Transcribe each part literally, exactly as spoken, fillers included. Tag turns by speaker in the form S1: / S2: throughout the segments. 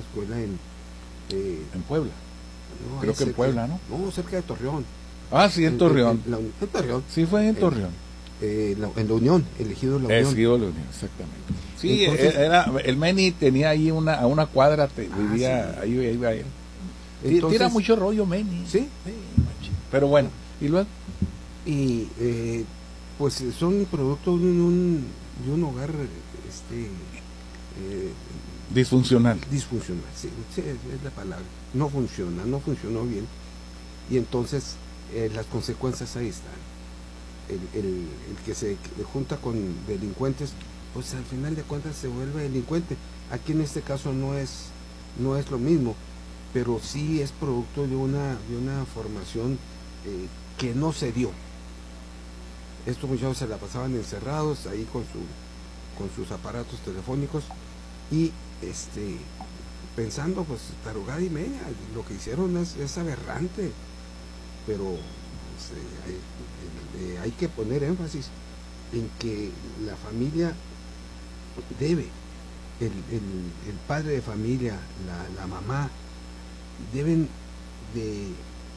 S1: escuela en... Eh,
S2: en Puebla.
S1: No,
S2: Creo que en Puebla, ¿no?
S1: No, cerca de Torreón.
S2: Ah, sí, en, en Torreón.
S1: En, en, en, en Torreón.
S2: Sí, fue en Torreón.
S1: Eh, la, en la Unión, elegido la Unión.
S2: Elegido la Unión, exactamente. Sí,
S1: Entonces,
S2: era, el Meni tenía ahí una, a una cuadra, te,
S1: ah,
S2: vivía,
S1: sí.
S2: ahí, ahí iba él.
S1: Entonces,
S2: tira mucho rollo Meni.
S1: Sí.
S2: sí pero bueno, ¿y luego?
S1: Y eh, pues son producto de un, de un hogar este eh,
S2: disfuncional.
S1: Disfuncional, sí, sí, es la palabra. No funciona, no funcionó bien. Y entonces eh, las consecuencias ahí están. El, el, el que se junta con delincuentes, pues al final de cuentas se vuelve delincuente. Aquí en este caso no es, no es lo mismo, pero sí es producto de una, de una formación eh, que no se dio. Estos muchachos se la pasaban encerrados ahí con su, con sus aparatos telefónicos y este pensando pues tarugada y media. Lo que hicieron es, es aberrante, pero pues, eh, hay, eh, hay que poner énfasis en que la familia debe, el, el, el padre de familia, la, la mamá, deben de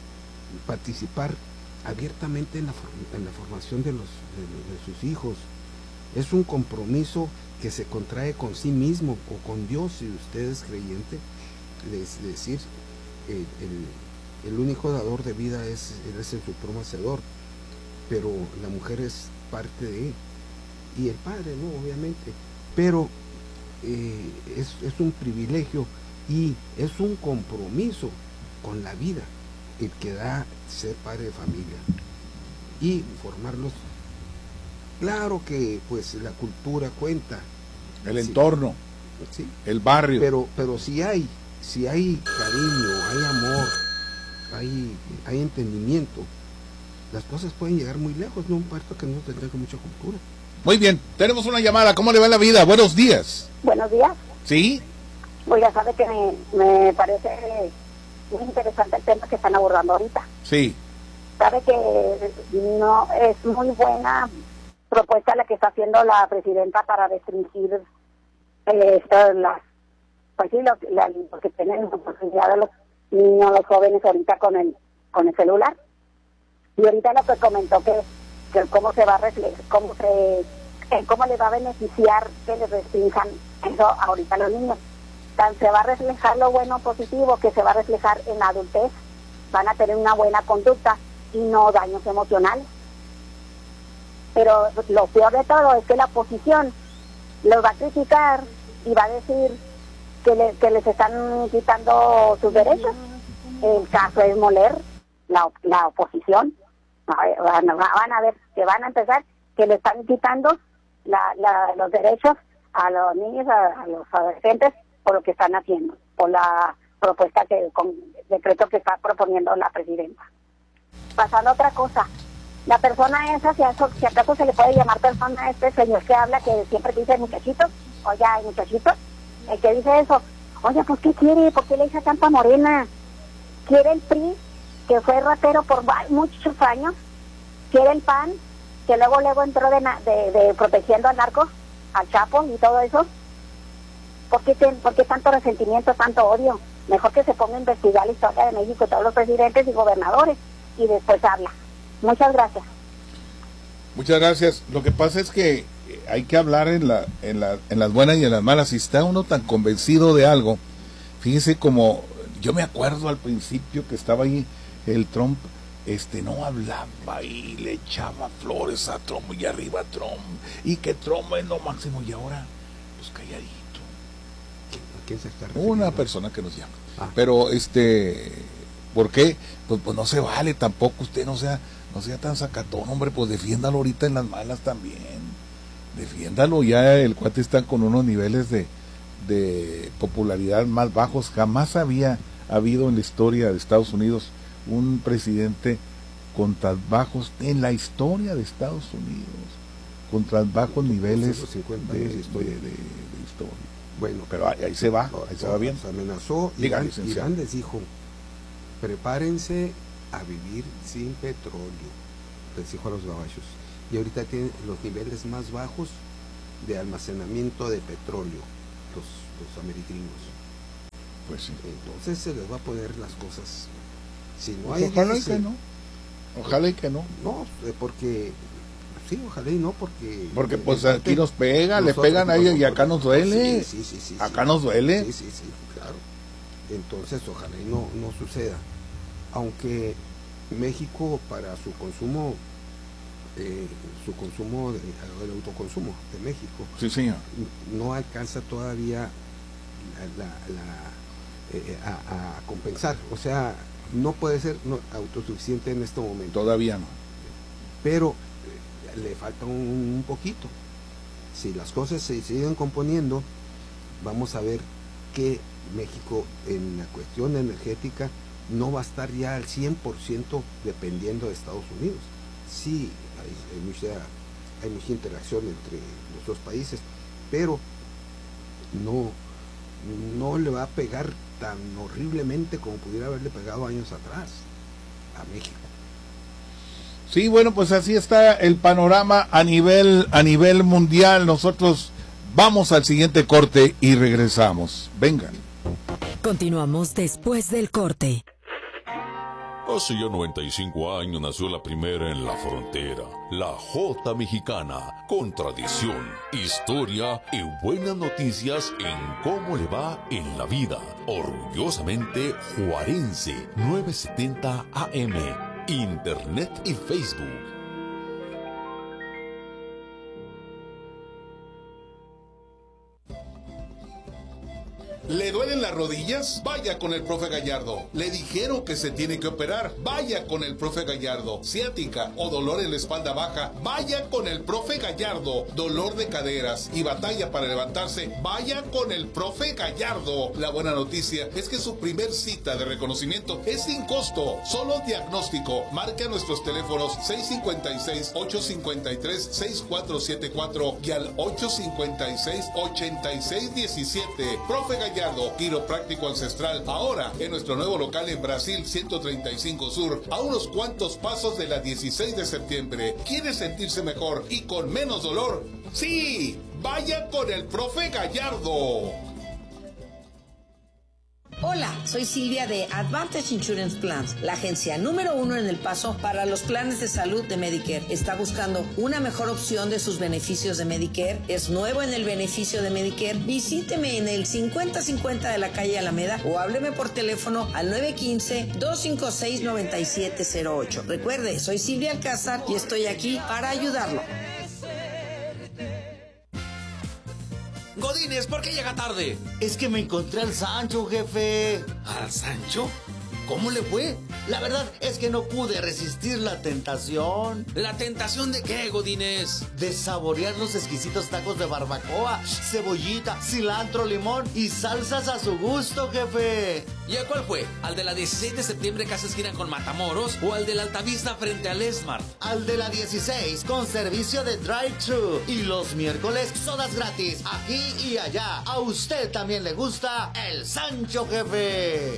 S1: participar abiertamente en la, en la formación de, los, de, de sus hijos. Es un compromiso que se contrae con sí mismo o con Dios, si usted es creyente, es decir, el, el, el único dador de vida es, él es el supremo hacedor, pero la mujer es parte de él, y el padre, no, obviamente, pero eh, es, es un privilegio y es un compromiso con la vida el que da ser padre de familia y formarlos. Claro que pues la cultura cuenta,
S2: el
S1: sí,
S2: entorno,
S1: sí,
S2: el barrio,
S1: pero pero si hay si hay cariño, hay amor, hay hay entendimiento, las cosas pueden llegar muy lejos. No importa que no tenga mucha cultura.
S2: Muy bien, tenemos una llamada. ¿Cómo le va la vida? Buenos días.
S3: Buenos días.
S2: Sí.
S3: Oiga, sabe que me, me parece muy interesante el tema que están abordando ahorita.
S2: Sí.
S3: Sabe que no es muy buena propuesta la que está haciendo la presidenta para restringir eh, esto, las, pues sí, los, la, porque tienen la oportunidad de los niños, los jóvenes ahorita con el con el celular. Y ahorita lo que comentó que, que cómo se va a reflejar, cómo se, eh, cómo les va a beneficiar que les restrinjan eso ahorita a los niños. Tan se va a reflejar lo bueno positivo, que se va a reflejar en la adultez, van a tener una buena conducta y no daños emocionales. Pero lo peor de todo es que la oposición los va a criticar y va a decir que, le, que les están quitando sus derechos. El caso es moler la, la oposición. Van, van a ver que van a empezar que le están quitando la, la, los derechos a los niños, a, a los adolescentes, por lo que están haciendo, por la propuesta que, con decreto que está proponiendo la presidenta. Pasando a otra cosa, la persona esa, si, acaso, si acaso se le puede llamar persona a este señor que habla, que siempre dice muchachito, oye, muchachito, el que dice eso, oye, pues ¿qué quiere? ¿Por qué le dice tanta morena? ¿Quiere el P R I, que fue ratero por muchos años? ¿Quiere el P A N, que luego luego entró de, de, de protegiendo al narco, al Chapo y todo eso? ¿Por qué, ten, ¿Por qué tanto resentimiento, tanto odio? Mejor que se ponga a investigar la historia de México, todos los presidentes y gobernadores, y después habla. Muchas gracias.
S2: Muchas gracias. Lo que pasa es que hay que hablar en la, en la, en las buenas y en las malas. Si está uno tan convencido de algo, fíjese como yo me acuerdo al principio que estaba ahí el Trump, este no hablaba y le echaba flores a Trump y arriba a Trump y que Trump es lo máximo, y ahora pues calladito.
S1: ¿A quién se está refiriendo?
S2: Una persona que nos llama.
S1: Ah.
S2: Pero este, ¿por qué? Pues, pues no se vale tampoco, usted no sea no sea tan sacatón, hombre, pues defiéndalo ahorita en las malas también. Defiéndalo, ya el cuate está con unos niveles de, de popularidad más bajos. Jamás había habido en la historia de Estados Unidos un presidente con tan bajos, en la historia de Estados Unidos, con tan bajos niveles
S1: cincuenta
S2: de,
S1: años de historia.
S2: de, de, de historia.
S1: Bueno,
S2: pero ahí, ahí se va,
S1: no,
S2: ahí se va bien.
S1: Se amenazó,
S2: Diga,
S1: Irán, Irán les dijo, prepárense a vivir sin petróleo, les dijo a los gabachos, y ahorita tienen los niveles más bajos de almacenamiento de petróleo, los, los americanos.
S2: pues sí.
S1: Entonces se les va a poner las cosas. Si no hay
S2: Ojalá
S1: dieciséis,
S2: y que no. Ojalá y que no.
S1: No, porque sí, ojalá y no, porque
S2: porque pues
S1: en
S2: aquí
S1: parte,
S2: nos pega, le
S1: nosotros-
S2: pegan a ella y
S1: nosotros-
S2: acá nos duele.
S1: Sí, sí, sí, sí,
S2: Acá
S1: sí.
S2: nos duele.
S1: Sí, sí, sí, claro. Entonces, ojalá y no, no suceda. Aunque México para su consumo, eh, su consumo, de, el autoconsumo de México,
S2: Sí, señor.
S1: no alcanza todavía la, la- la, eh, a, a compensar. O sea, no puede ser no, autosuficiente en este momento.
S2: Todavía no.
S1: Pero eh, le falta un, un poquito. Si las cosas se siguen componiendo, vamos a ver que México en la cuestión energética no va a estar ya al cien por ciento dependiendo de Estados Unidos. Sí, hay, hay, mucha, hay mucha interacción entre los dos países, pero no, no le va a pegar tan horriblemente como pudiera haberle pegado años atrás a México.
S2: Sí, bueno, pues así está el panorama a nivel a nivel mundial. Nosotros vamos al siguiente corte y regresamos. Vengan.
S4: Continuamos después del corte.
S5: Hace ya noventa y cinco años nació la primera en la frontera, la Jota Mexicana, con tradición, historia y buenas noticias en cómo le va en la vida. Orgullosamente juarense, novecientos setenta A M, Internet y Facebook.
S6: ¿Le duelen las rodillas? Vaya con el profe Gallardo. ¿Le dijeron que se tiene que operar? Vaya con el profe Gallardo. ¿Ciática o dolor en la espalda baja? Vaya con el profe Gallardo. ¿Dolor de caderas y batalla para levantarse? Vaya con el profe Gallardo. La buena noticia es que su primer cita de reconocimiento es sin costo. Solo diagnóstico. Marque a nuestros teléfonos seis cinco seis, ocho cinco tres, seis cuatro siete cuatro y al ocho cinco seis, ocho seis uno siete. Profe Gallardo, quiropráctico ancestral, ahora en nuestro nuevo local en Brasil ciento treinta y cinco Sur, a unos cuantos pasos de la dieciséis de septiembre. ¿Quiere sentirse mejor y con menos dolor? ¡Sí! ¡Vaya con el profe Gallardo!
S7: Hola, soy Silvia de Advantage Insurance Plans, la agencia número uno en El Paso para los planes de salud de Medicare. ¿Está buscando una mejor opción de sus beneficios de Medicare? ¿Es nuevo en el beneficio de Medicare? Visíteme en el cincuenta cincuenta de la calle Alameda o hábleme por teléfono al nueve uno cinco, dos cinco seis, nueve siete cero ocho. Recuerde, soy Silvia Alcázar y estoy aquí para ayudarlo.
S8: Godínez, ¿por qué llega tarde?
S9: Es que me encontré al Sancho, jefe.
S8: ¿Al Sancho? ¿Cómo le fue?
S9: La verdad es que no pude resistir la tentación.
S8: ¿La tentación de qué, Godínez?
S9: De saborear los exquisitos tacos de barbacoa, cebollita, cilantro, limón y salsas a su gusto, jefe.
S8: ¿Y a cuál fue? ¿Al de la dieciséis de septiembre casi esquina con Matamoros o al de la Altavista frente al Esmart?
S9: Al de la dieciséis con servicio de drive-thru y los miércoles sodas gratis aquí y allá. A usted también le gusta el Sancho, jefe.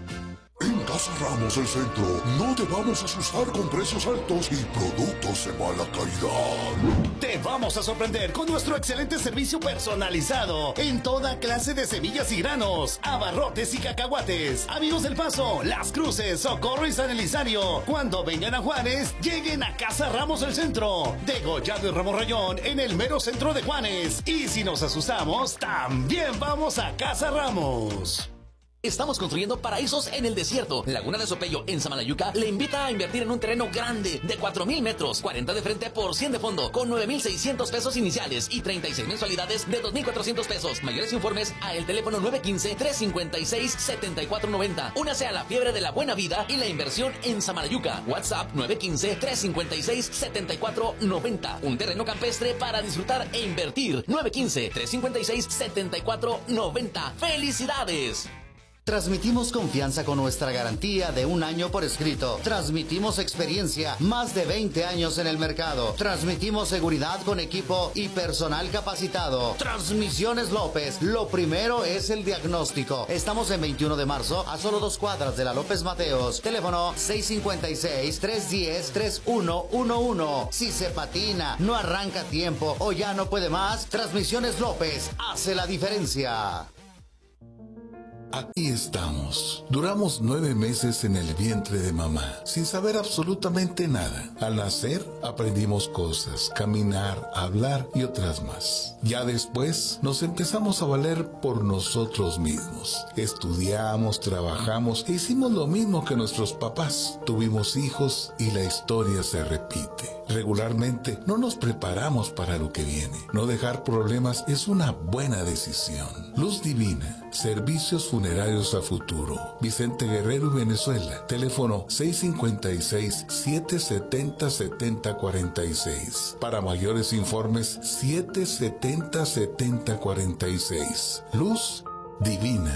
S10: En Casa Ramos El Centro no te vamos a asustar con precios altos y productos de mala calidad.
S11: Te vamos a sorprender con nuestro excelente servicio personalizado en toda clase de semillas y granos, abarrotes y cacahuates. Amigos del Paso, Las Cruces, Socorro y San Elizario, cuando vengan a Juárez, lleguen a Casa Ramos El Centro. Degollado y Ramos Rayón en el mero centro de Juárez. Y si nos asustamos, también vamos a Casa Ramos.
S8: Estamos construyendo paraísos en el desierto. Laguna de Sopeyo, en Samalayuca, le invita a invertir en un terreno grande de cuatro mil metros, cuarenta de frente por cien de fondo, con nueve mil seiscientos pesos iniciales y treinta y seis mensualidades de dos mil cuatrocientos pesos. Mayores informes a el teléfono nueve uno cinco, tres cinco seis, siete cuatro nueve cero. Únase a la fiebre de la buena vida y la inversión en Samalayuca. WhatsApp nueve uno cinco, tres cinco seis, siete cuatro nueve cero. Un terreno campestre para disfrutar e invertir. nueve uno cinco, tres cinco seis, siete cuatro nueve cero. ¡Felicidades!
S9: Transmitimos confianza con nuestra garantía de un año por escrito. Transmitimos experiencia, más de veinte años en el mercado. Transmitimos seguridad con equipo y personal capacitado. Transmisiones López, lo primero es el diagnóstico. Estamos en veintiuno de marzo, a solo dos cuadras de la López Mateos. Teléfono seis cinco seis, tres uno cero, tres uno uno uno. Si se patina, no arranca a tiempo o ya no puede más, Transmisiones López hace la diferencia.
S6: Aquí estamos. Duramos nueve meses en el vientre de mamá, sin saber absolutamente nada. Al nacer, aprendimos cosas, caminar, hablar y otras más. Ya después, nos empezamos a valer por nosotros mismos. Estudiamos, trabajamos e hicimos lo mismo que nuestros papás. Tuvimos hijos y la historia se repite. Regularmente, no nos preparamos para lo que viene. No dejar problemas es una buena decisión. Luz Divina, servicios funerarios a futuro. Vicente Guerrero y Venezuela. Teléfono seis cinco seis, siete siete cero, siete cero cuatro seis. Para mayores informes, siete siete cero, siete cero cuatro seis. Luz Divina.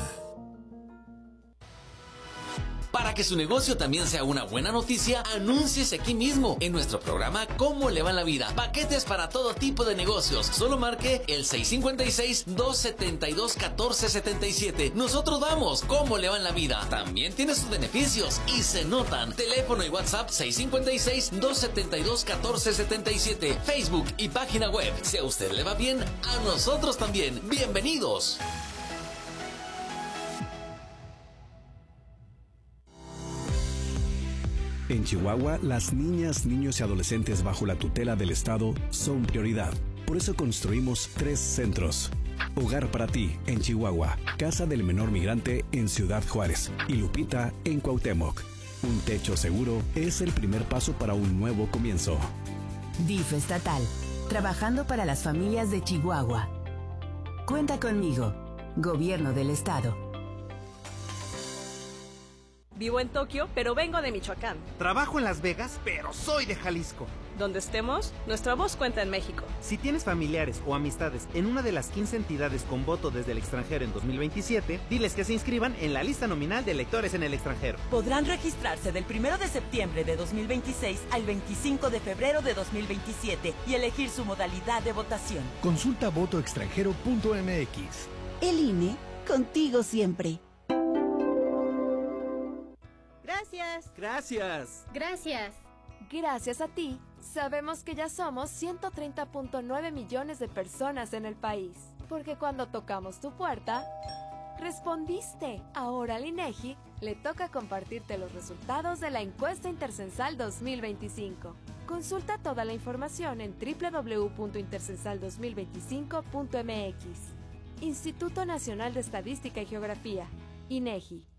S8: Para que su negocio también sea una buena noticia, anúnciese aquí mismo en nuestro programa ¿Cómo le va en la vida? Paquetes para todo tipo de negocios. Solo marque el seis cinco seis, dos siete dos, uno cuatro siete siete. Nosotros damos ¿Cómo le va en la vida? También tiene sus beneficios y se notan. Teléfono y WhatsApp seis cinco seis, dos siete dos, uno cuatro siete siete. Facebook y página web. Si a usted le va bien, a nosotros también. Bienvenidos.
S12: En Chihuahua, las niñas, niños y adolescentes bajo la tutela del Estado son prioridad. Por eso construimos tres centros. Hogar para ti, en Chihuahua. Casa del Menor Migrante, en Ciudad Juárez. Y Lupita, en Cuauhtémoc. Un techo seguro es el primer paso para un nuevo comienzo.
S13: D I F estatal. Trabajando para las familias de Chihuahua. Cuenta conmigo. Gobierno del Estado.
S14: Vivo en Tokio, pero vengo de Michoacán.
S15: Trabajo en Las Vegas, pero soy de Jalisco.
S14: Donde estemos, nuestra voz cuenta en México.
S15: Si tienes familiares o amistades en una de las quince entidades con voto desde el extranjero en dos mil veintisiete, diles que se inscriban en la lista nominal de electores en el extranjero.
S16: Podrán registrarse del primero de septiembre de dos mil veintiséis al veinticinco de febrero de dos mil veintisiete y elegir su modalidad de votación.
S17: Consulta voto extranjero punto m x.
S18: El I N E, contigo siempre.
S19: Gracias.
S15: Gracias.
S19: Gracias.
S20: Gracias a ti, sabemos que ya somos ciento treinta punto nueve millones de personas en el país. Porque cuando tocamos tu puerta, respondiste. Ahora al INEGI le toca compartirte los resultados de la encuesta intercensal dos mil veinticinco. Consulta toda la información en doble u doble u doble u punto intercensal dos mil veinticinco punto m x. Instituto Nacional de Estadística y Geografía, INEGI.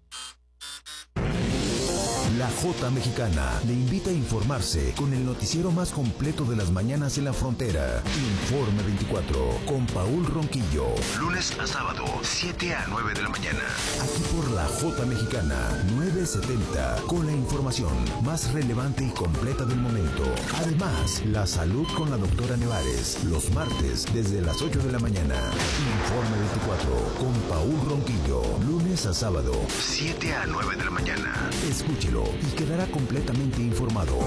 S21: La Jota Mexicana le invita a informarse con el noticiero más completo de las mañanas en la frontera. Informe veinticuatro con Paul Ronquillo. Lunes a sábado, siete a nueve de la mañana. Aquí por la Jota Mexicana, nueve setenta, con la información más relevante y completa del momento. Además, la salud con la doctora Nevares, los martes desde las ocho de la mañana. Informe veinticuatro con Paul Ronquillo. Lunes a sábado, siete a nueve de la mañana. Escúchelo y quedará completamente informado.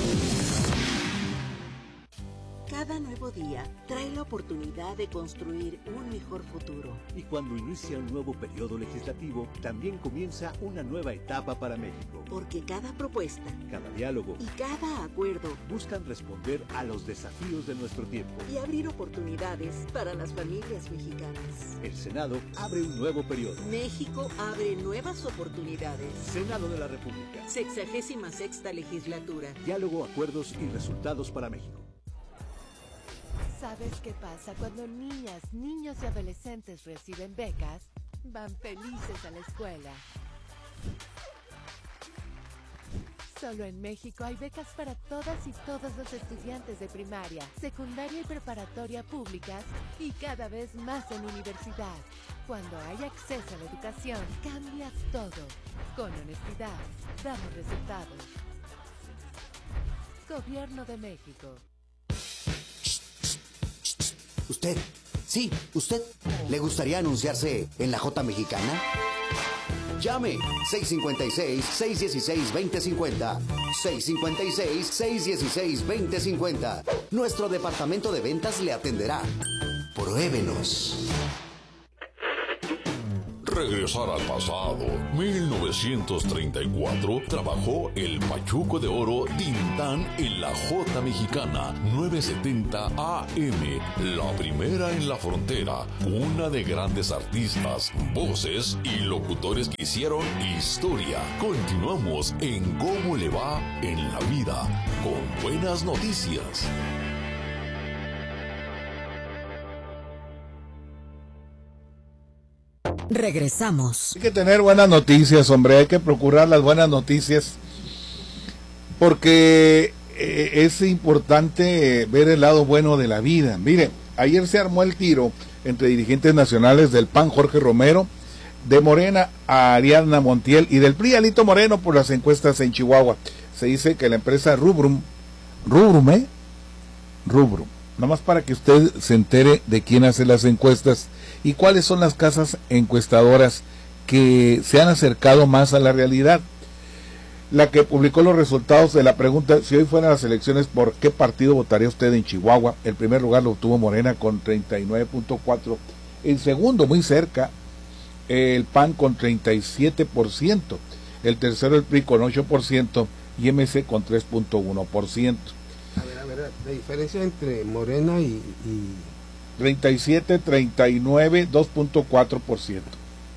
S22: Cada nuevo día trae la oportunidad de construir un mejor futuro.
S23: Y cuando inicia un nuevo periodo legislativo, también comienza una nueva etapa para México.
S22: Porque cada propuesta,
S23: cada diálogo
S22: y cada acuerdo
S23: buscan responder a los desafíos de nuestro tiempo
S22: y abrir oportunidades para las familias mexicanas.
S23: El Senado abre un nuevo periodo.
S22: México abre nuevas oportunidades.
S23: Senado de la República.
S22: Sexagésima sexta legislatura.
S23: Diálogo, acuerdos y resultados para México.
S20: ¿Sabes qué pasa cuando niñas, niños y adolescentes reciben becas? Van felices a la escuela. Solo en México hay becas para todas y todos los estudiantes de primaria, secundaria y preparatoria públicas y cada vez más en universidad. Cuando hay acceso a la educación, cambias todo. Con honestidad, damos resultados. Gobierno de México.
S9: ¿Usted? Sí, ¿usted? ¿Le gustaría anunciarse en la Jota Mexicana? Llame seis cinco seis, seis uno seis, dos cero cinco cero. seis cinco seis, seis uno seis, dos cero cinco cero. Nuestro departamento de ventas le atenderá. Pruébenos.
S5: Regresar al pasado. mil novecientos treinta y cuatro trabajó el Pachuco de Oro Tintán en la J Mexicana novecientos setenta A M, la primera en la frontera, una de grandes artistas, voces y locutores que hicieron historia. Continuamos en Cómo le va en la vida, con buenas noticias.
S4: Regresamos.
S6: Hay que tener buenas noticias, hombre, hay que procurar las buenas noticias, porque eh, es importante ver el lado bueno de la vida. Mire, ayer se armó el tiro entre dirigentes nacionales del P A N, Jorge Romero, de Morena a Ariadna Montiel, y del P R I, Alito Moreno, por las encuestas en Chihuahua. Se dice que la empresa Rubrum, Rubrum, ¿eh? Rubrum, nomás para que usted se entere de quién hace las encuestas y cuáles son las casas encuestadoras que se han acercado más a la realidad. La que publicó los resultados de la pregunta, si hoy fueran las elecciones, ¿por qué partido votaría usted en Chihuahua? El primer lugar lo obtuvo Morena con treinta y nueve punto cuatro, el segundo, muy cerca, el P A N con treinta y siete por ciento, el tercero el P R I con ocho por ciento y M C con tres punto uno por ciento.
S1: A ver, a ver, la diferencia entre Morena y... y...
S6: treinta y siete, treinta y nueve, dos punto cuatro por ciento.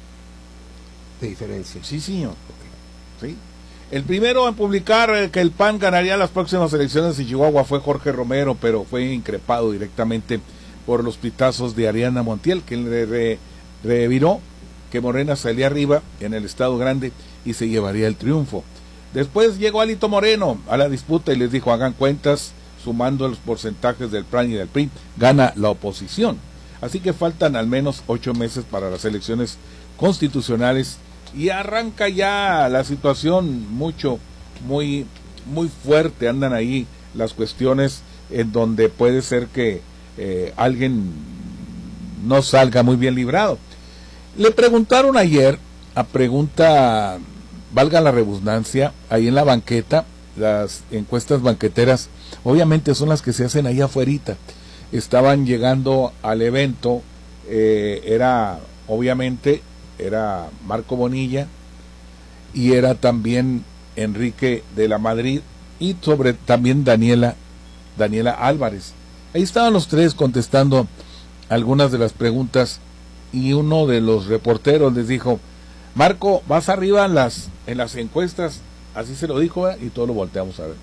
S1: De diferencia.
S6: Sí, señor. Sí. El primero en publicar que el P A N ganaría las próximas elecciones en Chihuahua fue Jorge Romero, pero fue increpado directamente por los pitazos de Ariadna Montiel, que le re, reviró que Morena salía arriba en el Estado Grande y se llevaría el triunfo. Después llegó Alito Moreno a la disputa y les dijo, hagan cuentas, sumando los porcentajes del P R A N y del P R I, gana la oposición. Así que faltan al menos ocho meses para las elecciones constitucionales y arranca ya la situación mucho, muy, muy fuerte. Andan ahí las cuestiones en donde puede ser que eh, alguien no salga muy bien librado. Le preguntaron ayer, a pregunta, valga la redundancia, ahí en la banqueta, las encuestas banqueteras, obviamente son las que se hacen ahí afuerita. Estaban llegando al evento, eh, era, obviamente, era Marco Bonilla, y era también Enrique de la Madrid, y sobre también Daniela, Daniela Álvarez. Ahí estaban los tres contestando algunas de las preguntas, y uno de los reporteros les dijo, Marco, vas arriba en las, en las encuestas, así se lo dijo, ¿eh? Y todos lo volteamos a ver.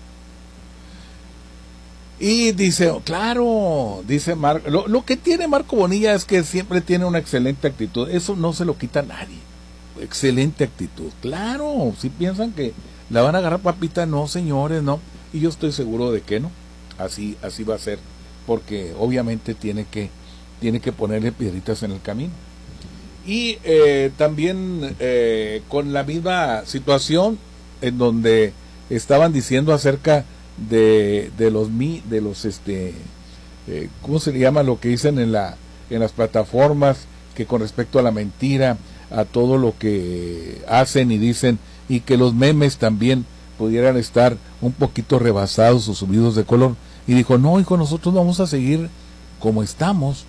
S6: Y dice, claro, dice Marco, lo, lo que tiene Marco Bonilla es que siempre tiene una excelente actitud, eso no se lo quita a nadie, excelente actitud, claro, si piensan que la van a agarrar papita, no señores, no, y yo estoy seguro de que no, así, así va a ser, porque obviamente tiene que, tiene que ponerle piedritas en el camino. Y eh, también eh, con la misma situación en donde estaban diciendo acerca de, de los mi, de los este eh, ¿cómo se le llama lo que dicen en la en las plataformas, que con respecto a la mentira, a todo lo que hacen y dicen, y que los memes también pudieran estar un poquito rebasados o subidos de color? Y dijo, no, hijo, nosotros vamos a seguir como estamos.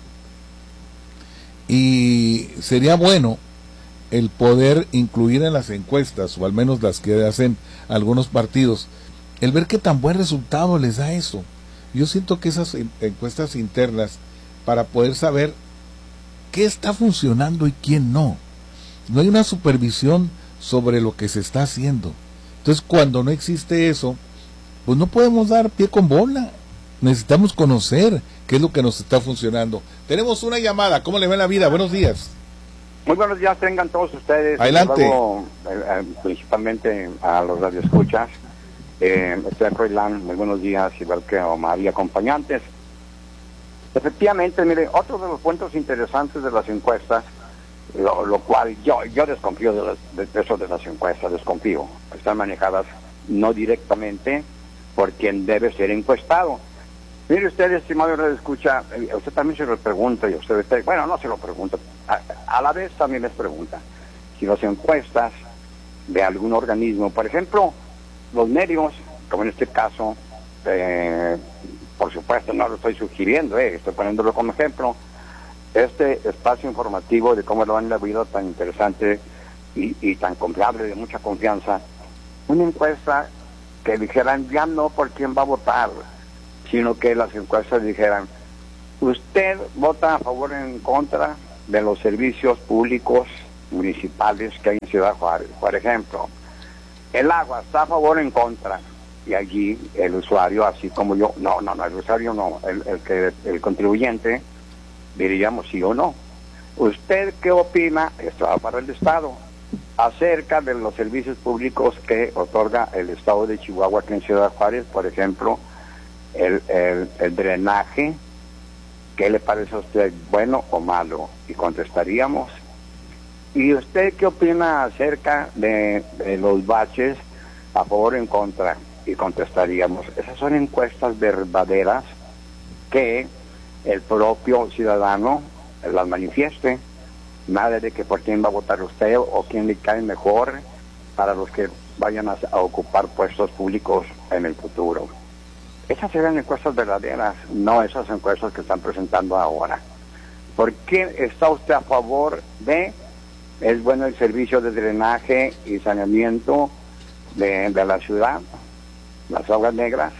S6: Y sería bueno el poder incluir en las encuestas, o al menos las que hacen algunos partidos, el ver qué tan buen resultado les da eso. Yo siento que esas encuestas internas, para poder saber qué está funcionando y quién no, no hay una supervisión sobre lo que se está haciendo. Entonces, cuando no existe eso, pues no podemos dar pie con bola. Necesitamos conocer qué es lo que nos está funcionando. Tenemos una llamada. ¿Cómo le va la vida? Buenos días.
S2: Muy buenos días, tengan todos ustedes.
S6: Adelante.
S2: Luego, eh, principalmente a los radioescuchas. Eh, estoy Royland, muy buenos días, igual que a Omar y acompañantes. Efectivamente, mire, otro de los puntos interesantes de las encuestas, lo, lo cual yo yo desconfío de, las, de eso de las encuestas, desconfío. Están manejadas no directamente por quien debe ser encuestado. Mire usted, estimado radioescucha, eh, usted también se lo pregunta, y usted, usted bueno, no se lo pregunta, a, a la vez también les pregunta si las encuestas de algún organismo, por ejemplo, los medios, como en este caso, eh, por supuesto no lo estoy sugiriendo, eh, estoy poniéndolo como ejemplo, este espacio informativo de cómo lo han leído tan interesante y, y tan confiable, de mucha confianza, una encuesta que dijeran ya no por quién va a votar, sino que las encuestas dijeran, usted vota a favor o en contra de los servicios públicos municipales que hay en Ciudad Juárez. Por ejemplo, el agua, ¿está a favor o en contra? Y allí el usuario, así como yo, no, no, no, el usuario no, el, el que el contribuyente, diríamos sí o no. ¿Usted qué opina? Esto va para el Estado, acerca de los servicios públicos que otorga el Estado de Chihuahua aquí en Ciudad Juárez? Por ejemplo, el, el, el drenaje, ¿qué le parece a usted, bueno o malo? Y contestaríamos. ¿Y usted qué opina acerca de, de los baches, a favor o en contra? Y contestaríamos. Esas son encuestas verdaderas que el propio ciudadano las manifieste. Nada de que por quién va a votar usted o quién le cae mejor para los que vayan a, a ocupar puestos públicos en el futuro. Esas eran encuestas verdaderas, no esas encuestas que están presentando ahora. ¿Por qué está usted a favor de, es bueno el servicio de drenaje y saneamiento de, de la ciudad, las aguas negras?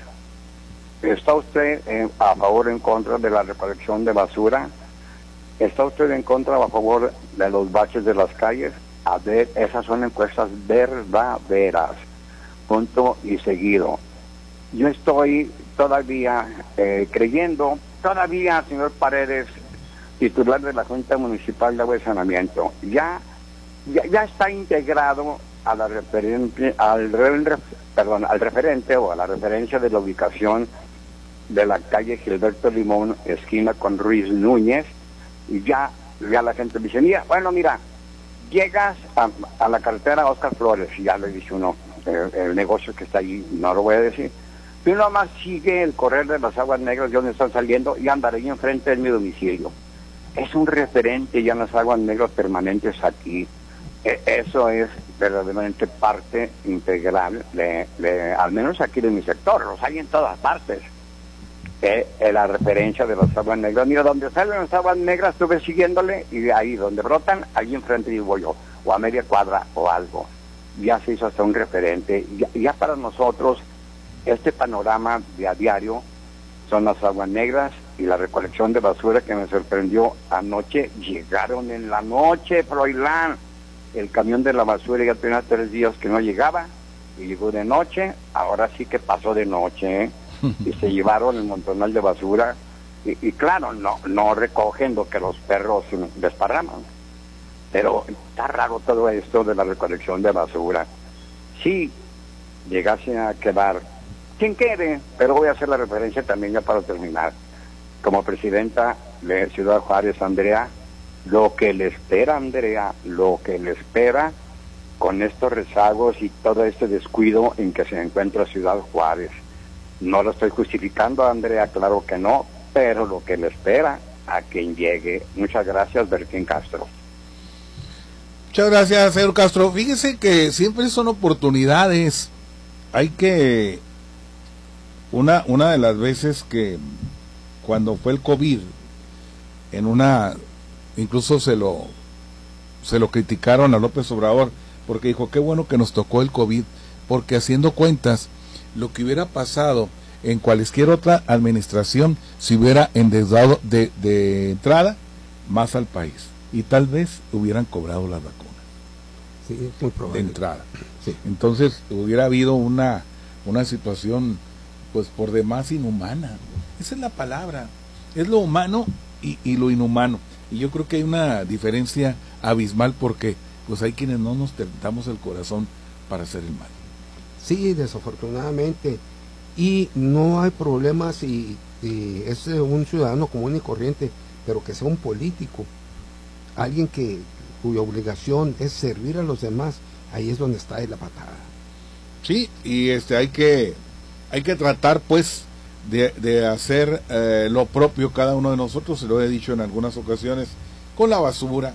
S2: ¿Está usted eh, a favor o en contra de la recolección de basura? ¿Está usted en contra o a favor de los baches de las calles? A ver, esas son encuestas verdaderas, punto y seguido. Yo estoy todavía eh, creyendo, todavía, señor Paredes, titular de la Junta Municipal de Agua y Saneamiento, ya, ya, ya está integrado a la referente, al, perdón, al referente o a la referencia de la ubicación de la calle Gilberto Limón, esquina con Ruiz Núñez, y ya, ya la gente dice, mira, bueno, mira, llegas a, a la carretera Oscar Flores, y ya le dice uno, el, el negocio que está allí, no lo voy a decir, y uno más sigue el correr de las aguas negras de donde están saliendo y andaré ahí enfrente de mi domicilio. Es un referente ya en las aguas negras permanentes aquí. E eso es verdaderamente parte integral, de, de, al menos aquí de mi sector, los hay en todas partes. Eh, eh, la referencia de las aguas negras. Mira, donde salen las aguas negras estuve siguiéndole y de ahí donde brotan, ahí enfrente vivo yo, o a media cuadra o algo. Ya se hizo hasta un referente. Ya, ya para nosotros, este panorama de a diario son las aguas negras y la recolección de basura que me sorprendió anoche. Llegaron en la noche, Froilán. El camión de la basura ya tenía tres días que no llegaba y llegó de noche. Ahora sí que pasó de noche, ¿eh? Y se llevaron el montonal de basura y, y claro, no no recogen lo que los perros desparraman, pero está raro todo esto de la recolección de basura. Si llegase a quedar, quien quede, pero voy a hacer la referencia también ya para terminar, como presidenta de Ciudad Juárez, Andrea, lo que le espera, Andrea, lo que le espera con estos rezagos y todo este descuido en que se encuentra Ciudad Juárez. No lo estoy justificando, Andrea, claro que no, pero lo que le espera a quien llegue. Muchas gracias, Bertín Castro.
S6: Muchas gracias, señor Castro. Fíjese que siempre son oportunidades. Hay que... Una, una de las veces que cuando fue el COVID, en una... Incluso se lo, se lo criticaron a López Obrador, porque dijo, qué bueno que nos tocó el COVID, porque haciendo cuentas, lo que hubiera pasado en cualquier otra administración si hubiera endeudado de, de entrada más al país y tal vez hubieran cobrado las vacunas.
S1: Sí, es muy probable.
S6: De entrada.
S1: Sí.
S6: Entonces hubiera habido una, una situación pues por demás inhumana. Esa es la palabra. Es lo humano y, y lo inhumano. Y yo creo que hay una diferencia abismal porque pues hay quienes no nos tentamos el corazón para hacer el mal.
S1: Sí, desafortunadamente. Y no hay problema si, si es un ciudadano común y corriente, pero que sea un político, alguien que cuya obligación es servir a los demás. Ahí es donde está la patada.
S6: Sí, y este hay que hay que tratar pues de, de hacer eh, lo propio cada uno de nosotros, se lo he dicho en algunas ocasiones, con la basura,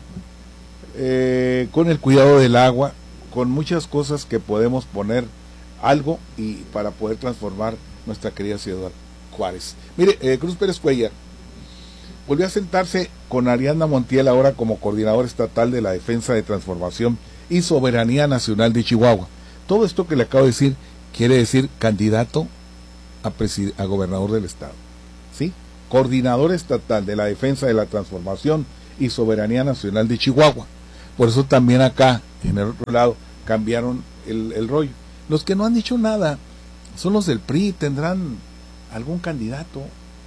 S6: eh, con el cuidado del agua, con muchas cosas que podemos poner algo y para poder transformar nuestra querida ciudad Juárez. Mire, eh, Cruz Pérez Cuellar,
S3: volvió a sentarse con Ariadna Montiel ahora como coordinadora estatal de la Defensa de Transformación y Soberanía Nacional de Chihuahua. Todo esto que le acabo de decir quiere decir candidato a, a gobernador del estado, ¿sí? Coordinador estatal de la Defensa de la Transformación y Soberanía Nacional de Chihuahua. Por eso también acá, en el otro lado, cambiaron el, el rollo. Los que no han dicho nada son los del P R I. ¿Tendrán algún candidato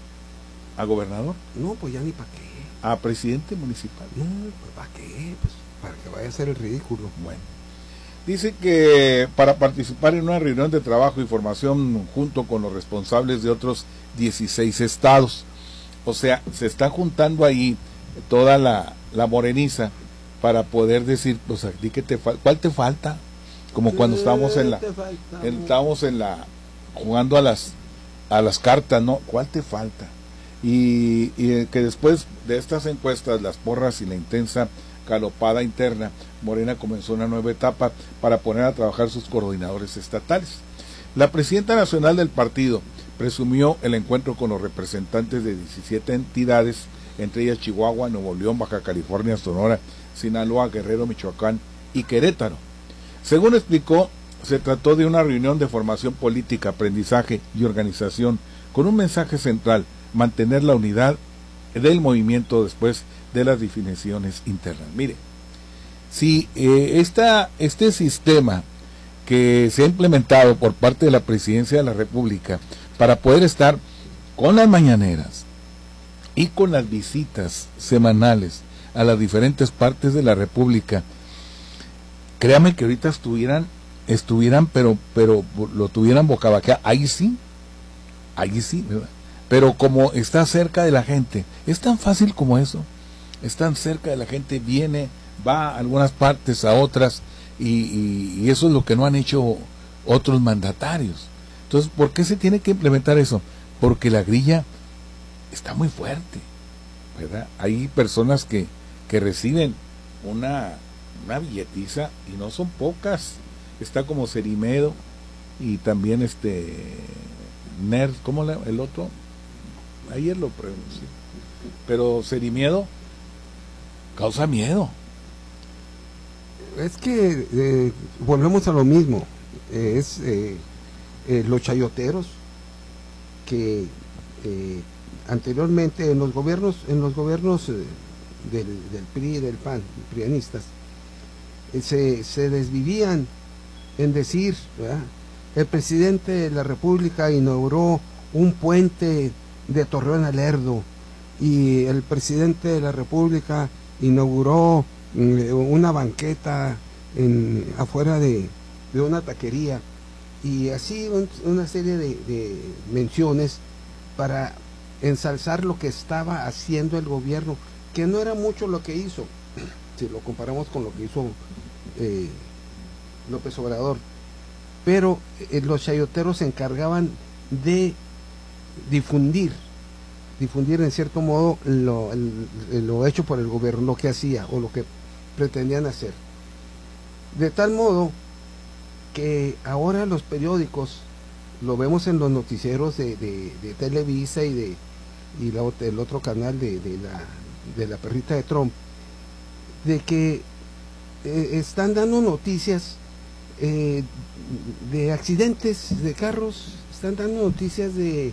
S3: a gobernador?
S1: No, pues ya ni para qué.
S3: ¿A presidente municipal?
S1: No, pues ¿para qué? Pues para que vaya a hacer el ridículo.
S3: Bueno. Dice que para participar en una reunión de trabajo y formación junto con los responsables de otros dieciséis estados. O sea, se está juntando ahí toda la, la moreniza para poder decir, pues a ti que te falta, ¿cuál te falta? Como cuando estábamos en la, en, estábamos en la, jugando a las, a las cartas, ¿no? ¿Cuál te falta? Y, y que después de estas encuestas, las porras y la intensa galopada interna, Morena comenzó una nueva etapa para poner a trabajar sus coordinadores estatales. La presidenta nacional del partido presumió el encuentro con los representantes de diecisiete entidades, entre ellas Chihuahua, Nuevo León, Baja California, Sonora, Sinaloa, Guerrero, Michoacán y Querétaro. Según explicó, se trató de una reunión de formación política, aprendizaje y organización, con un mensaje central: mantener la unidad del movimiento después de las definiciones internas. Mire, si eh, esta, este sistema que se ha implementado por parte de la Presidencia de la República para poder estar con las mañaneras y con las visitas semanales a las diferentes partes de la República, créame que ahorita estuvieran, estuvieran, pero, pero lo tuvieran boca abajo, ahí sí, ahí sí, ¿verdad? Pero como está cerca de la gente, es tan fácil como eso, es tan cerca de la gente, viene, va a algunas partes, a otras, y, y, y eso es lo que no han hecho otros mandatarios. Entonces, ¿por qué se tiene que implementar eso? Porque la grilla está muy fuerte, ¿verdad? Hay personas que, que reciben una, una billetiza, y no son pocas. Está como Cerimedo, y también este Nerd, ¿cómo le, el otro? Ayer lo pronuncié, pero Cerimiedo causa miedo.
S1: Es que eh, volvemos a lo mismo, eh, es eh, eh, los chayoteros que eh, anteriormente en los gobiernos, en los gobiernos eh, del, del P R I y del P A N, prianistas, eh, se, se desvivían en decir, ¿verdad? El presidente de la República inauguró un puente de Torreón a Lerdo, y el presidente de la República inauguró mm, una banqueta en, afuera de, de una taquería, y así un, una serie de, de menciones para ensalzar lo que estaba haciendo el gobierno, que no era mucho lo que hizo, si lo comparamos con lo que hizo eh, López Obrador, pero eh, los chayoteros se encargaban de difundir, difundir en cierto modo lo, el, lo hecho por el gobierno, lo que hacía o lo que pretendían hacer. De tal modo que ahora los periódicos, lo vemos en los noticieros de, de, de Televisa y de y la, el otro canal de, de, la, de la perrita de Trump, de que eh, están dando noticias eh, de accidentes de carros, están dando noticias de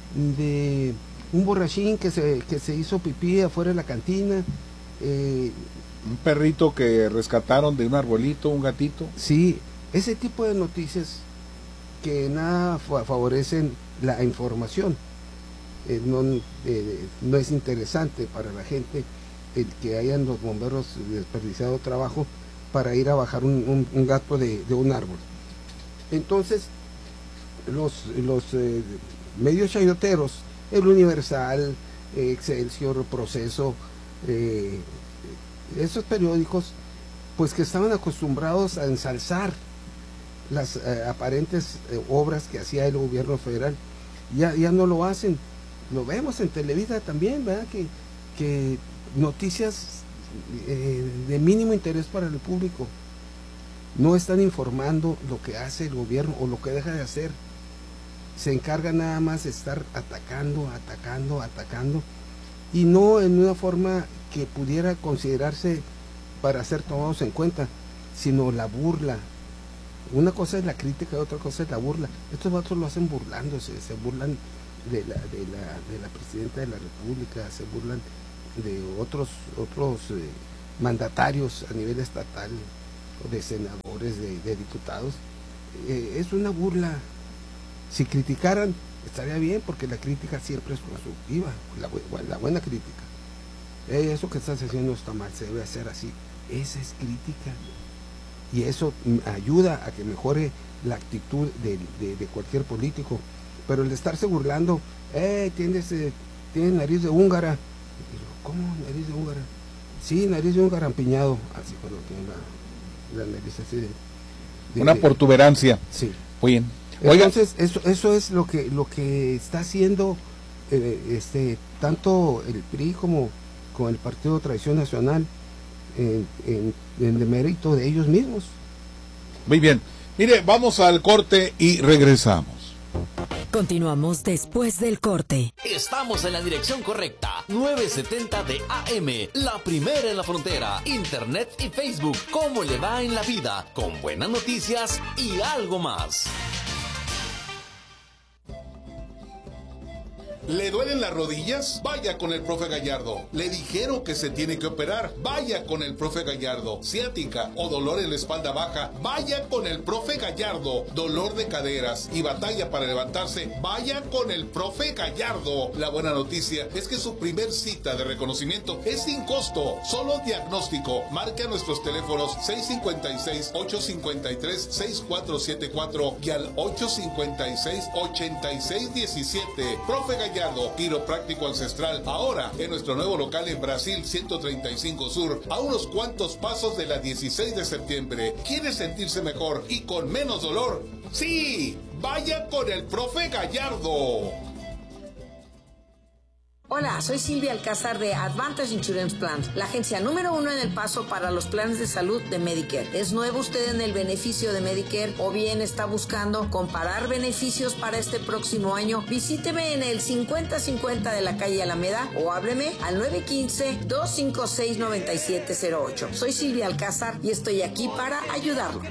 S1: de un borrachín que se, que se hizo pipí afuera de la cantina, eh,
S3: un perrito que rescataron de un arbolito, un gatito.
S1: Sí, ese tipo de noticias que nada favorecen la información, eh, no, eh, no es interesante para la gente el que hayan los bomberos desperdiciado trabajo para ir a bajar un, un, un gato de, de un árbol. Entonces los, los eh, medios chayoteros, el Universal, eh, Excelsior, Proceso, eh, esos periódicos, pues que estaban acostumbrados a ensalzar las eh, aparentes eh, obras que hacía el gobierno federal, ya, ya no lo hacen. Lo vemos en Televisa también, ¿verdad? Que, que noticias eh, de mínimo interés para el público no están informando lo que hace el gobierno o lo que deja de hacer. Se encarga nada más de estar atacando, atacando, atacando, y no en una forma que pudiera considerarse para ser tomados en cuenta, sino la burla. Una cosa es la crítica y otra cosa es la burla. Estos vatos lo hacen burlándose, se burlan de la, de la, de la presidenta de la República, se burlan de otros, otros eh, mandatarios a nivel estatal, de senadores, de, de diputados. Eh, es una burla. Si criticaran, estaría bien, porque la crítica siempre es constructiva, la, la buena crítica. Eh, eso que estás haciendo está mal, se debe hacer así. Esa es crítica. Y eso ayuda a que mejore la actitud de, de, de cualquier político. Pero el de estarse burlando, eh, tienes, eh, tienes nariz de húngara. ¿Cómo nariz de húngara? Sí, nariz de húngara empiñado. Así cuando tiene la, la nariz así de, de
S3: una
S1: de,
S3: protuberancia.
S1: Sí.
S3: Muy bien.
S1: Oiga. Entonces, eso, eso es lo que, lo que está haciendo eh, este, tanto el P R I como con el Partido Tradición Nacional en, en, en demérito de ellos mismos.
S3: Muy bien. Mire, vamos al corte y regresamos.
S4: Continuamos después del corte.
S8: Estamos en la dirección correcta. novecientos setenta de A M, la primera en la frontera. Internet y Facebook. ¿Cómo le va en la vida? Con buenas noticias y algo más.
S6: ¿Le duelen las rodillas? Vaya con el profe Gallardo. ¿Le dijeron que se tiene que operar? Vaya con el profe Gallardo. ¿Ciática o dolor en la espalda baja? Vaya con el profe Gallardo. ¿Dolor de caderas y batalla para levantarse? Vaya con el profe Gallardo. La buena noticia es que su primer cita de reconocimiento es sin costo. Solo diagnóstico. Marque a nuestros teléfonos seis cinco seis, ocho cinco tres, seis cuatro siete cuatro y al ocho cinco seis, ocho seis uno siete. Profe Gallardo, quiropráctico ancestral, ahora en nuestro nuevo local en Brasil ciento treinta y cinco Sur, a unos cuantos pasos de la dieciséis de septiembre. ¿Quiere sentirse mejor y con menos dolor? ¡Sí! ¡Vaya con el profe Gallardo!
S7: Hola, soy Silvia Alcázar de Advantage Insurance Plans, la agencia número uno en El Paso para los planes de salud de Medicare. ¿Es nuevo usted en el beneficio de Medicare o bien está buscando comparar beneficios para este próximo año? Visíteme en el cincuenta cincuenta de la calle Alameda o hábleme al nueve uno cinco, dos cinco seis, nueve siete cero ocho. Soy Silvia Alcázar y estoy aquí para ayudarlo.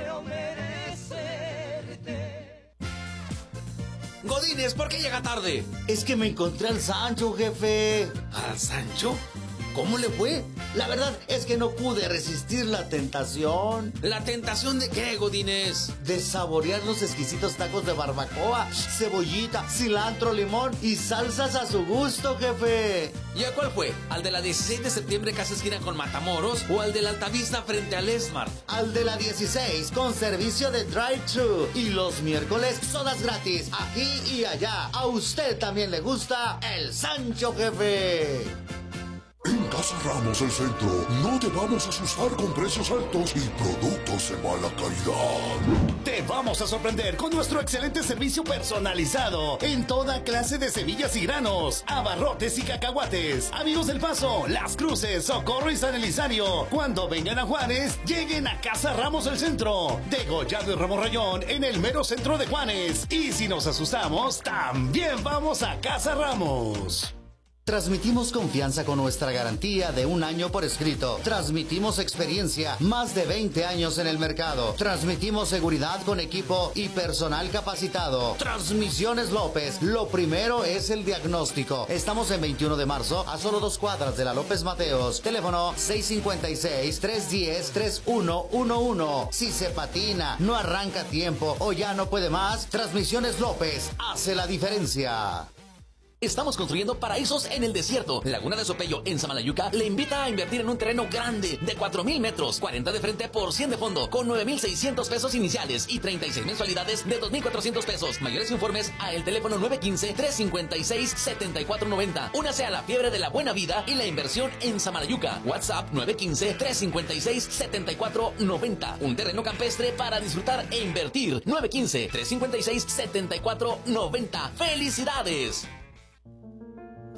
S8: Godínez, ¿por qué llega tarde?
S9: Es que me encontré al Sancho, jefe.
S8: ¿Al Sancho? ¿Cómo le fue?
S9: La verdad es que no pude resistir la tentación.
S8: ¿La tentación de qué, Godínez?
S9: De saborear los exquisitos tacos de barbacoa, cebollita, cilantro, limón y salsas a su gusto, jefe.
S8: ¿Y a cuál fue? ¿Al de la dieciséis de septiembre casi esquina con Matamoros o al de la Altavista frente al Esmart?
S9: Al de la dieciséis con servicio de drive-thru y los miércoles sodas gratis aquí y allá. A usted también le gusta el Sancho, jefe.
S10: En Casa Ramos el Centro no te vamos a asustar con precios altos y productos de mala calidad.
S11: Te vamos a sorprender con nuestro excelente servicio personalizado en toda clase de semillas y granos, abarrotes y cacahuates. Amigos del Paso, Las Cruces, Socorro y San Elizario, cuando vengan a Juárez, lleguen a Casa Ramos el Centro, Degollado y Ramos Rayón en el mero centro de Juárez. Y si nos asustamos, también vamos a Casa Ramos.
S9: Transmitimos confianza con nuestra garantía de un año por escrito. Transmitimos experiencia, más de veinte años en el mercado. Transmitimos seguridad con equipo y personal capacitado. Transmisiones López, lo primero es el diagnóstico. Estamos en veintiuno de marzo, a solo dos cuadras de la López Mateos. Teléfono seis cinco seis, tres uno cero, tres uno uno uno. Si se patina, no arranca tiempo o ya no puede más, Transmisiones López hace la diferencia.
S8: Estamos construyendo paraísos en el desierto. Laguna de Sopello, en Samalayuca, le invita a invertir en un terreno grande de cuatro mil metros, cuarenta de frente por cien de fondo, con nueve mil seiscientos pesos iniciales y treinta y seis mensualidades de dos mil cuatrocientos pesos. Mayores informes a el teléfono nueve uno cinco, tres cinco seis, siete cuatro nueve cero. Únase a la fiebre de la buena vida y la inversión en Samalayuca. WhatsApp nueve uno cinco, tres cinco seis, siete cuatro nueve cero. Un terreno campestre para disfrutar e invertir. nueve uno cinco, tres cinco seis, siete cuatro nueve cero. ¡Felicidades!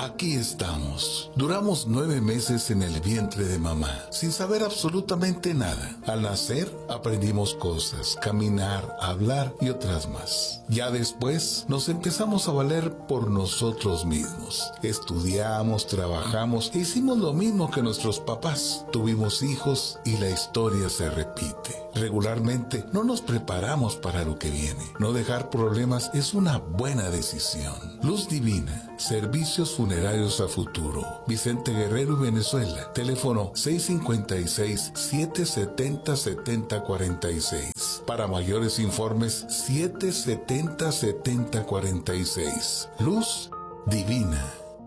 S6: aquí estamos. Duramos nueve meses en el vientre de mamá, sin saber absolutamente nada. Al nacer, aprendimos cosas, caminar, hablar y otras más. Ya después, nos empezamos a valer por nosotros mismos. Estudiamos, trabajamos e hicimos lo mismo que nuestros papás. Tuvimos hijos y la historia se repite. Regularmente, no nos preparamos para lo que viene. No dejar problemas es una buena decisión. Luz Divina, servicios funerarios a futuro. Vicente Guerrero y Venezuela. Teléfono seis cinco seis, siete siete cero, siete cero cuatro seis. Para mayores informes, siete siete cero, siete cero cuatro seis. Luz Divina.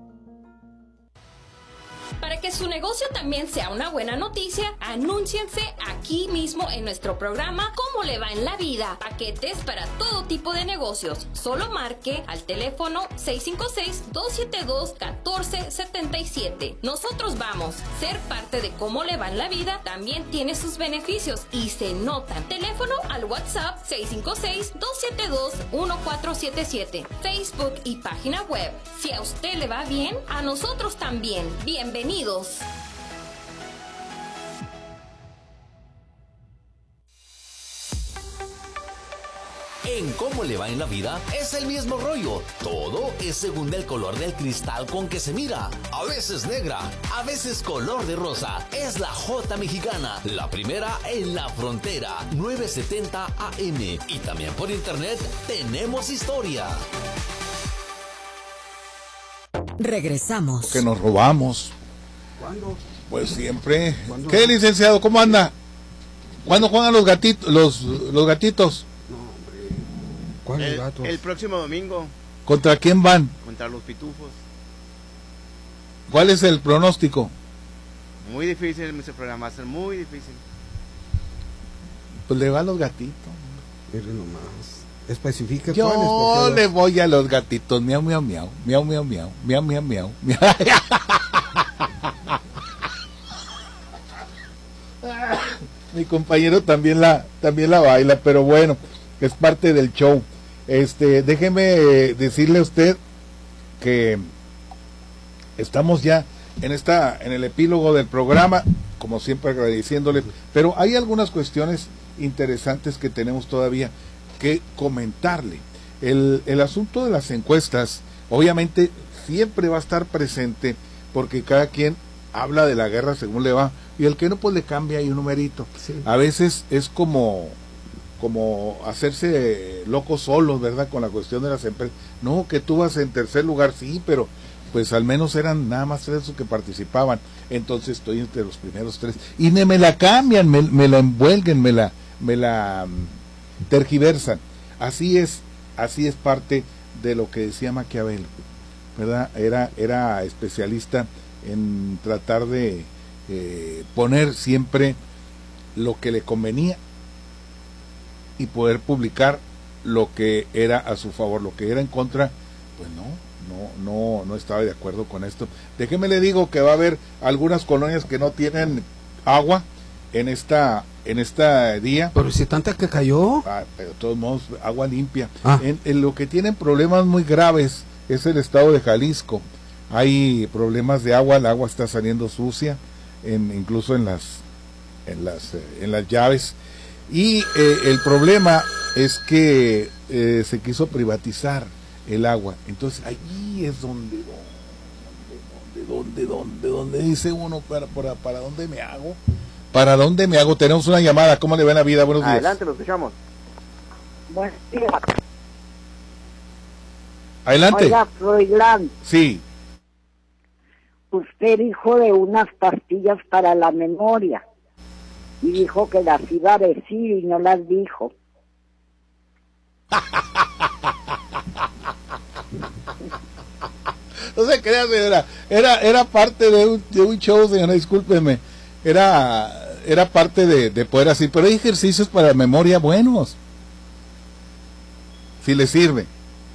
S12: Para que su negocio también sea una buena noticia, anúnciense aquí mismo en nuestro programa ¿Cómo le va en la vida? Paquetes para todo tipo de negocios. Solo marque al teléfono seis cinco seis, dos siete dos, uno cuatro siete siete. Nosotros vamos. Ser parte de ¿Cómo le va en la vida? También tiene sus beneficios y se notan. Teléfono al WhatsApp seis cinco seis, dos siete dos, uno cuatro siete siete. Facebook y página web. Si a usted le va bien, a nosotros también. Bienvenidos.
S8: En Cómo le va en la vida es el mismo rollo. Todo es según el color del cristal con que se mira. A veces negra, a veces color de rosa. Es la J Mexicana, la primera en la frontera. nueve setenta A M. Y también por internet tenemos historia.
S4: Regresamos.
S3: Que nos robamos.
S1: ¿Cuándo?
S3: Pues siempre. ¿Qué, licenciado? ¿Cómo anda? ¿Cuándo juegan los gatitos? Los, los gatitos.
S1: ¿Cuáles
S13: el,
S1: gatos?
S13: el próximo domingo.
S3: ¿Contra quién van?
S13: Contra los pitufos.
S3: ¿Cuál es el pronóstico?
S13: Muy difícil, ese programa va a ser muy difícil.
S3: Pues le va a los gatitos.
S1: Mire nomás. Especifique
S3: Yo
S1: cuáles. Porque
S3: le
S1: los...
S3: voy a los gatitos. Miau, miau, miau. Miau, miau, miau. Miau, miau, miau. miau. Mi compañero también la también la baila, pero bueno, es parte del show. Este, déjeme decirle a usted que estamos ya en esta en el epílogo del programa, como siempre agradeciéndole, pero hay algunas cuestiones interesantes que tenemos todavía que comentarle. El, el asunto de las encuestas, obviamente, siempre va a estar presente porque cada quien habla de la guerra según le va, y el que no, pues le cambia ahí un numerito. Sí. A veces es como como hacerse locos solos, ¿verdad? Con la cuestión de las empresas. No, que tú vas en tercer lugar, sí, pero pues al menos eran nada más tres los que participaban, entonces estoy entre los primeros tres, y me, me la cambian, me, me la envuelven, me la, me la um, tergiversan. Así es, así es parte de lo que decía Maquiavelo, ¿verdad? Era, era especialista en tratar de eh, poner siempre lo que le convenía y poder publicar lo que era a su favor, lo que era en contra, pues no, no, no, no estaba de acuerdo con esto. Déjeme le digo que va a haber algunas colonias que no tienen agua en esta, en esta día.
S1: Pero si tanta que cayó.
S3: Ah, pero de todos modos, agua limpia. Ah. En, en lo que tienen problemas muy graves es el estado de Jalisco. Hay problemas de agua, el agua está saliendo sucia, en, incluso en las, en las, eh, en las llaves. Y eh, el problema es que eh, se quiso privatizar el agua. Entonces allí es donde, donde, donde, donde, donde dice uno, para, para, para dónde me hago, para dónde me hago. Tenemos una llamada. ¿Cómo le va la vida? Buenos días.
S13: Adelante, lo escuchamos.
S14: Buenos días.
S3: Adelante.
S14: Oiga, Froilán.
S3: Sí.
S14: Usted dijo de unas pastillas para la memoria y dijo que las iba a decir y no las dijo.
S3: No se crea, señora, era, era parte de un, de un show, señora, discúlpeme, era, era parte de, de poder así, pero hay ejercicios para memoria buenos, si le sirve.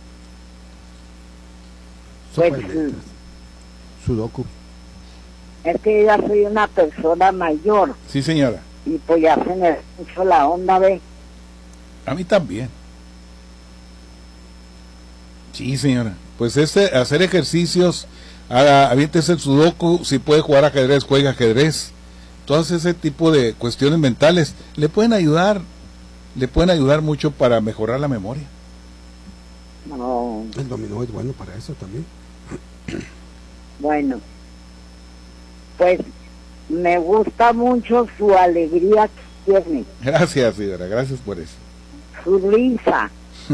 S14: Pues,
S1: Sudoku.
S14: Es que ya soy una persona mayor.
S3: Sí, señora.
S14: Y pues ya se me puso la onda, ¿ve?
S3: A mí también. Sí, señora. Pues este, hacer ejercicios haga, aviéntese el sudoku, si puede jugar ajedrez, juega ajedrez. Todas ese tipo de cuestiones mentales le pueden ayudar, le pueden ayudar mucho para mejorar la memoria.
S14: No.
S1: El dominó es bueno para eso también.
S14: Bueno, pues me gusta mucho su alegría que tiene.
S3: Gracias, Sidra, gracias por eso.
S14: Su risa.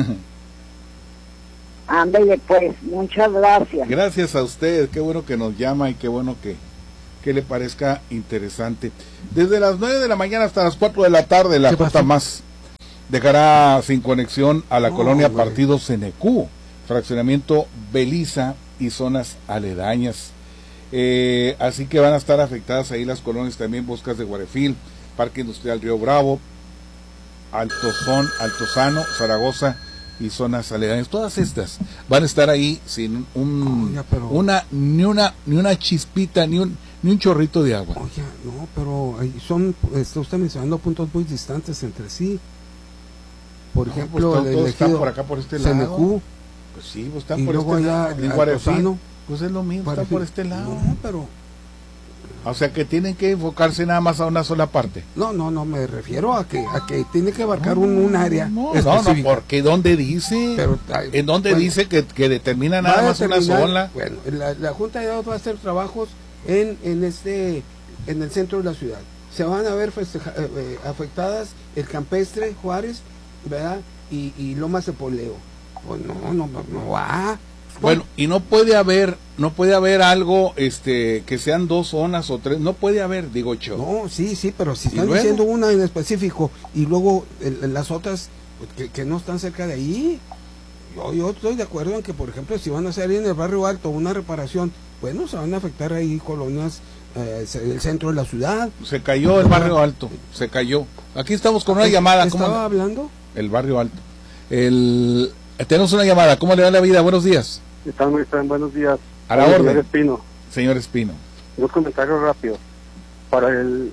S14: Ándale pues, muchas gracias.
S3: Gracias a usted, qué bueno que nos llama y qué bueno que, que le parezca interesante. Desde las nueve de la mañana hasta las cuatro de la tarde, la J Más dejará sin conexión a la
S1: No,
S3: colonia
S1: güey.
S3: Partido Cenecú, fraccionamiento Beliza y zonas aledañas. Eh, así que van a estar afectadas ahí las colonias también, Bosques de Guarefil, Parque Industrial Río Bravo, Altozón, Altozano, Zaragoza y zonas aledañas. Todas estas van a estar ahí sin un
S1: Oiga, pero-
S3: una ni una ni una chispita ni un ni un chorrito de agua.
S1: Oye, no, pero ahí son, está usted mencionando puntos muy distantes entre sí. Por
S3: No,
S1: ejemplo,
S3: pues,
S1: el
S3: todos están
S1: elegido
S3: por acá por este
S1: Cenecú,
S3: lado. Pues sí, pues están
S1: y
S3: por
S1: luego
S3: este
S1: allá
S3: lado. Y
S1: Altozano,
S3: Guarefil, pues es lo mismo, están
S1: Guarefil.
S3: por este lado.
S1: No, pero
S3: O sea que tienen que enfocarse nada más a una sola parte.
S1: no, no, no, me refiero a que a que tiene que abarcar un, un área
S3: No, no,
S1: específica.
S3: porque ¿dónde dice?
S1: Pero, ay,
S3: ¿En dónde
S1: bueno,
S3: dice que, que determina
S1: va
S3: nada
S1: a
S3: más una
S1: determinar-
S3: sola?
S1: Bueno, la, la Junta de Datos va a hacer trabajos en, en este en el centro de la ciudad. Se van a ver festeja- eh, eh, afectadas el Campestre, Juárez, ¿verdad? Y, y Lomas de Poleo. Pues no, no, no, no va.
S3: Bueno, y no puede haber, no puede haber algo, este, que sean dos zonas o tres, no puede haber, digo yo.
S1: No, sí, sí, pero si
S3: ¿Y
S1: están
S3: luego?
S1: diciendo una en específico y luego el- las otras pues, que, que no están cerca de ahí, yo, yo estoy de acuerdo en que, por ejemplo, si van a hacer en el barrio alto una reparación, bueno, se van a afectar ahí colonias, eh, ce- el centro de la ciudad.
S3: Se cayó el barrio alto, se cayó. Aquí estamos con una llamada. ¿Cómo
S1: ¿Estaba
S3: le-
S1: hablando?
S3: El barrio alto. El, tenemos una llamada, ¿cómo le va la vida? Buenos días.
S16: ¿Qué tal, maestra? Buenos días.
S3: A la
S16: Soy
S3: orden.
S16: Señor Espino.
S3: Señor Espino.
S16: Dos comentarios rápidos. Para el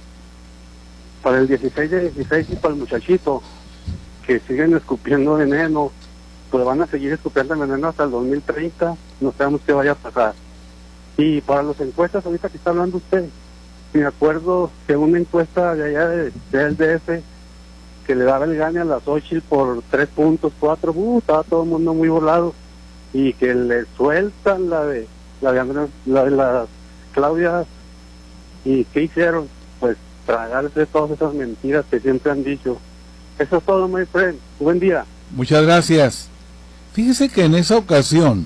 S16: para el dieciséis de dieciséis y para el muchachito que siguen escupiendo veneno, pues van a seguir escupiendo veneno hasta el dos mil treinta, no sabemos qué vaya a pasar. Y para las encuestas, ahorita que está hablando usted, me acuerdo que una encuesta de allá de, del D F que le daba el gane a la Xochitl por tres puntos, cuatro, uh, estaba todo el mundo muy volado, y que le sueltan la de la de Andrés, la de la Claudia, y ¿qué hicieron? Pues tragarse todas esas mentiras que siempre han dicho. Eso es todo, my friend. Buen día.
S3: Muchas gracias. Fíjese que en esa ocasión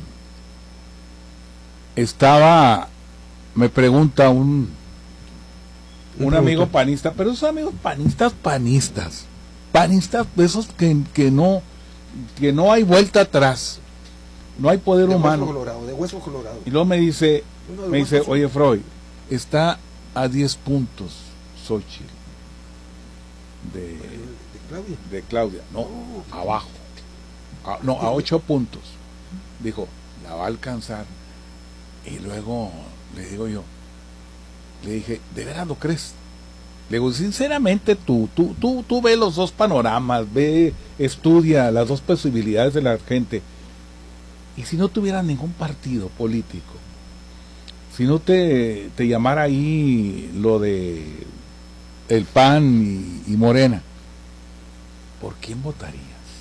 S3: estaba, me pregunta un un amigo panista, pero esos amigos panistas, panistas, panistas, esos que, que no que no hay vuelta atrás, no hay poder
S1: De
S3: humano.
S1: hueso colorado, de hueso colorado.
S3: Y luego me dice,
S1: Uno de
S3: me
S1: los
S3: dice,
S1: más
S3: oye Freud, está a diez puntos Xochitl de,
S1: de Claudia.
S3: de Claudia, no, abajo, a- no, a ocho puntos. Dijo, la va a alcanzar. Y luego le digo yo, le dije, ¿de veras lo crees? Le digo, sinceramente, tú, tú, tú, tú ve los dos panoramas, ve, estudia las dos posibilidades de la gente. Y si no tuviera ningún partido político, si no te, te llamara ahí lo de el P A N y, y Morena, ¿por quién votarías?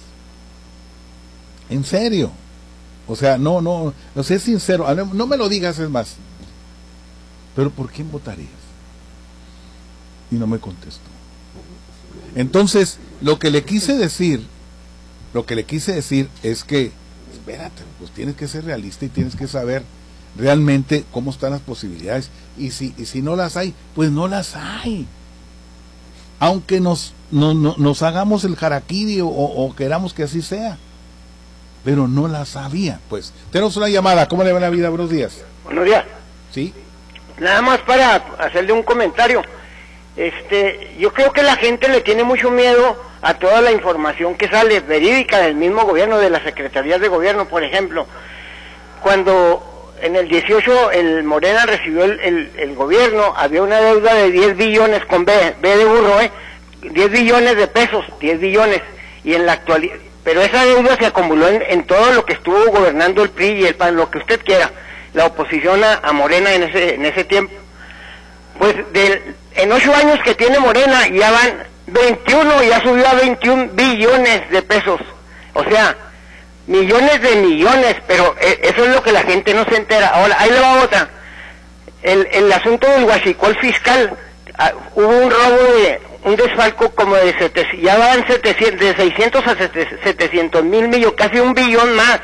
S3: En serio. O sea, no, no, no sé, sincero, no me lo digas, es más. Pero ¿por quién votarías? Y no me contestó. Entonces, lo que le quise decir, lo que le quise decir es que, espérate, pues tienes que ser realista y tienes que saber realmente cómo están las posibilidades. Y si, y si no las hay, pues no las hay. Aunque nos, no, no, nos hagamos el harakiri o, o queramos que así sea. Pero no las había, pues. Tenemos una llamada, ¿cómo le va la vida? Buenos días.
S17: Buenos días.
S3: Sí.
S17: Nada más para hacerle un comentario. Este, yo creo que la gente le tiene mucho miedo a toda la información que sale verídica del mismo gobierno, de las secretarías de gobierno, por ejemplo. Cuando en el dieciocho el Morena recibió el, el, el gobierno, había una deuda de diez billones con B, B de burro, ¿eh? diez billones de pesos, diez billones. Y en la actualidad, pero esa deuda se acumuló en, en todo lo que estuvo gobernando el P R I y el P A N, lo que usted quiera. la oposición a, a Morena en ese en ese tiempo. Pues del, en ocho años que tiene Morena ya van veintiuno, ya subió a veintiún billones de pesos, o sea, millones de millones, pero eh, eso es lo que la gente no se entera. Ahora, ahí le va otra, el, el asunto del huachicol fiscal, ah, hubo un robo de, un desfalco como de setecientos, ya van setecientos, de seiscientos a setecientos mil millones, casi un billón más.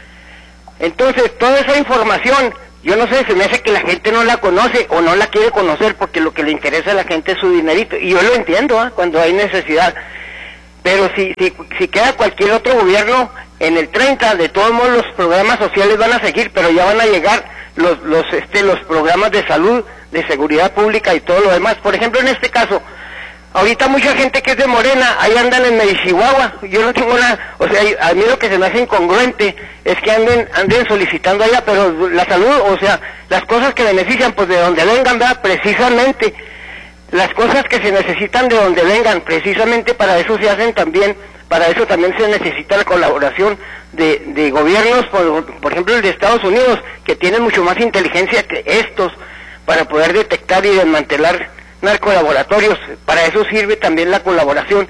S17: Entonces, toda esa información, yo no sé, se me hace que la gente no la conoce o no la quiere conocer porque lo que le interesa a la gente es su dinerito. Y yo lo entiendo, ¿eh? Cuando hay necesidad. Pero si, si, si queda cualquier otro gobierno, en el treinta, de todos modos los programas sociales van a seguir, pero ya van a llegar los, los, este, los programas de salud, de seguridad pública y todo lo demás. Por ejemplo, en este caso, ahorita mucha gente que es de Morena, ahí andan en Medichihuahua, yo no tengo nada, o sea, a mí lo que se me hace incongruente es que anden anden solicitando allá, pero la salud, o sea, las cosas que benefician, pues de donde vengan, ¿verdad? Precisamente, las cosas que se necesitan de donde vengan, precisamente para eso se hacen también, para eso también se necesita la colaboración de, de gobiernos, por, por ejemplo el de Estados Unidos, que tienen mucho más inteligencia que estos, para poder detectar y desmantelar narcolaboratorios. Para eso sirve también la colaboración.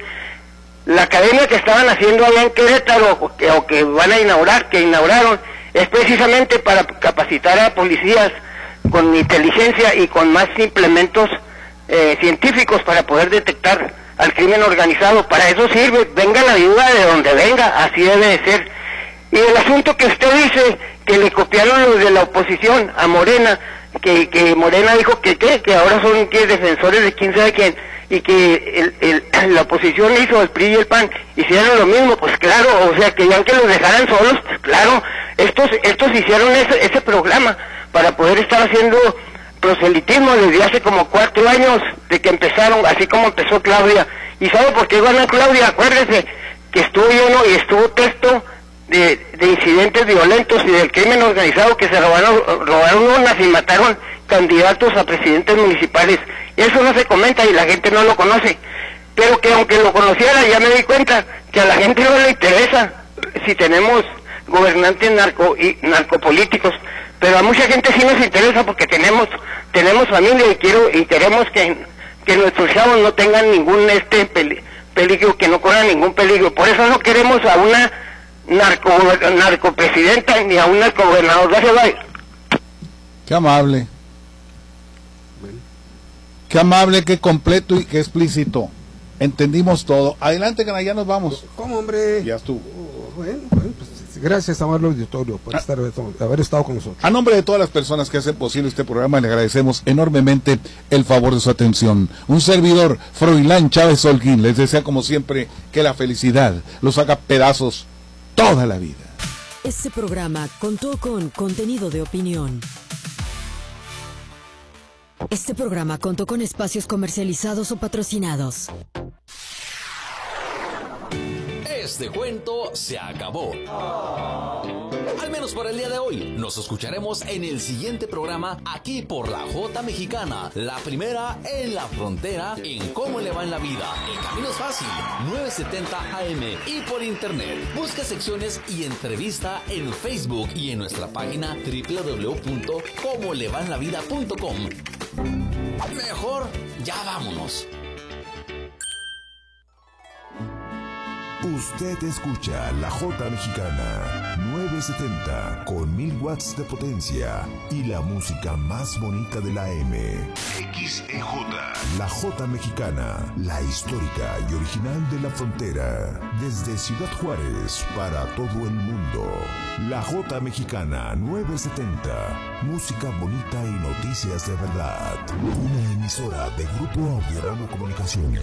S17: La academia que estaban haciendo allá en Querétaro, o que, o que van a inaugurar, que inauguraron, es precisamente para capacitar a policías con inteligencia y con más implementos eh, científicos para poder detectar al crimen organizado. Para eso sirve, venga la ayuda de donde venga, así debe de ser. Y el asunto que usted dice, que le copiaron los de la oposición a Morena, que, que Morena dijo que qué, que ahora son que defensores de quién sabe quién, y que el, el, la oposición hizo, el P R I y el P A N hicieron lo mismo, pues claro, o sea, que ya que los dejaran solos, pues claro, estos estos hicieron ese, ese programa para poder estar haciendo proselitismo desde hace como cuatro años de que empezaron, así como empezó Claudia. ¿Y sabe por qué ganó Claudia? Acuérdese que estuvo lleno y estuvo texto de, de incidentes violentos y del crimen organizado, que se robaron, robaron urnas y mataron candidatos a presidentes municipales. Eso no se comenta y la gente no lo conoce, pero que aunque lo conociera, ya me di cuenta que a la gente no le interesa si tenemos gobernantes narco y narcopolíticos, pero a mucha gente sí nos interesa porque tenemos tenemos familia y quiero y queremos que, que nuestros chavos no tengan ningún este peli, peligro, que no corran ningún peligro. Por eso no queremos a una narco narcopresidenta ni a un narcogobernador. Gracias, bye.
S3: Qué amable. Qué amable, qué completo y qué explícito. Entendimos todo. Adelante, que ya nos vamos.
S1: ¿Cómo, hombre?
S3: Ya estuvo.
S1: Bueno, bueno, pues gracias, amable auditorio, por estar, haber estado con nosotros.
S3: A nombre de todas las personas que hacen posible este programa, le agradecemos enormemente el favor de su atención. Un servidor, Froilán Chávez Holguín, les desea como siempre que la felicidad los haga pedazos toda la vida.
S4: Este programa contó con contenido de opinión. Este programa contó con espacios comercializados o patrocinados.
S8: Este cuento se acabó. Al menos por el día de hoy. Nos escucharemos en el siguiente programa aquí por la J Mexicana, la primera en la frontera en Cómo le va en la vida. El camino es fácil, novecientos setenta A M y por internet. Busca secciones y entrevista en Facebook y en nuestra página doble u doble u doble u punto cómo le va en la vida punto com. Mejor, ya vámonos.
S21: Usted escucha la J Mexicana novecientos setenta con mil watts de potencia y la música más bonita de la M. X E J. La J Mexicana, la histórica y original de la frontera. Desde Ciudad Juárez para todo el mundo. La J Mexicana novecientos setenta. Música bonita y noticias de verdad. Una emisora de Grupo Audio Comunicaciones.